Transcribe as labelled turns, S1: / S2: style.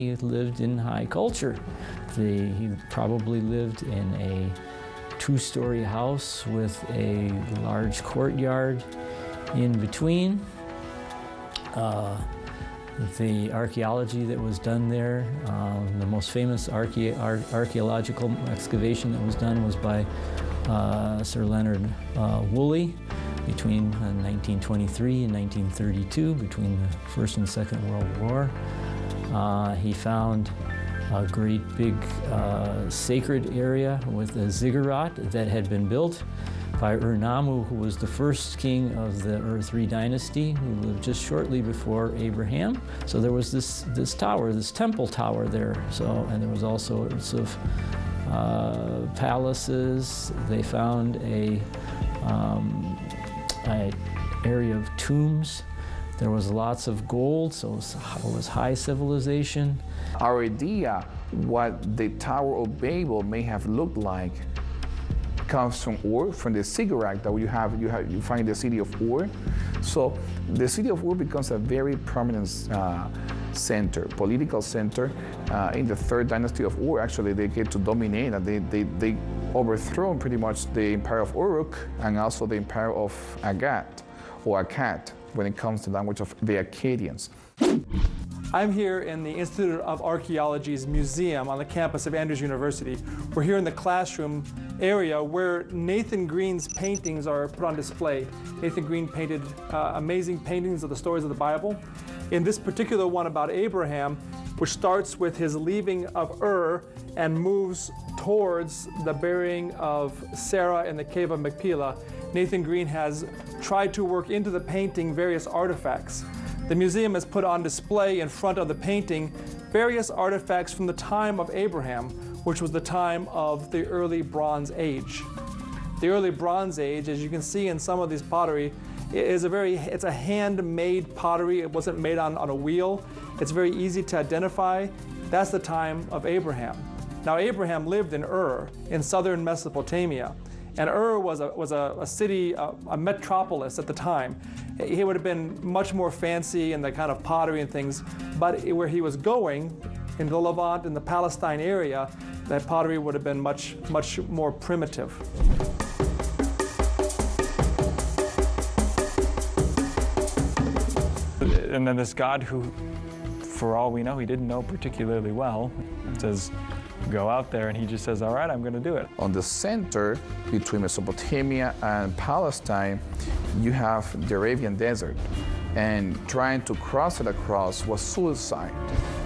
S1: He lived in high culture. He probably lived in a two-story house with a large courtyard in between. The archaeology that was done there, the most famous archaeological excavation that was done was by Sir Leonard Woolley between 1923 and 1932, between the First and Second World War. He found a great big sacred area with a ziggurat that had been built by Ur-Nammu, who was the first king of the Ur-3 dynasty, who lived just shortly before Abraham. So there was this tower, this temple tower there. And there was all sorts of palaces. They found an area of tombs. There was lots of gold, so it was high civilization.
S2: Our idea what the Tower of Babel may have looked like comes from Ur, from the ziggurat that you find in the city of Ur. So the city of Ur becomes a very prominent center, political center. In the third dynasty of Ur, actually, they get to dominate, and they overthrow pretty much the empire of Uruk and also the empire of Agad, or Akkad, when it comes to the language of the Akkadians.
S3: I'm here in the Institute of Archaeology's museum on the campus of Andrews University. We're here in the classroom area where Nathan Green's paintings are put on display. Nathan Green painted amazing paintings of the stories of the Bible. In this particular one about Abraham, which starts with his leaving of Ur and moves towards the burying of Sarah in the cave of Machpelah, Nathan Green has tried to work into the painting various artifacts. The museum has put on display in front of the painting various artifacts from the time of Abraham, which was the time of the early Bronze Age. The early Bronze Age, as you can see in some of these pottery, it's a handmade pottery. It wasn't made on a wheel. It's very easy to identify. That's the time of Abraham. Now, Abraham lived in Ur in southern Mesopotamia. And Ur was a city, a metropolis at the time. He would have been much more fancy in the kind of pottery and things, but where he was going, in the Levant, in the Palestine area, that pottery would have been much more primitive.
S4: And then this God who, for all we know, he didn't know particularly well, says, go out there, and he just says, all right, I'm going to do it.
S2: On the center, between Mesopotamia and Palestine, you have the Arabian Desert, and trying to cross it across was suicide.